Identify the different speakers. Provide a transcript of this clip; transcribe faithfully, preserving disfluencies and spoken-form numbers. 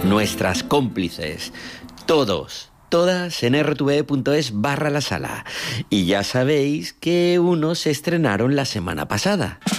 Speaker 1: nuestras cómplices, todos, todas en r t v punto es barra la sala. Y ya sabéis que unos se estrenaron la semana pasada.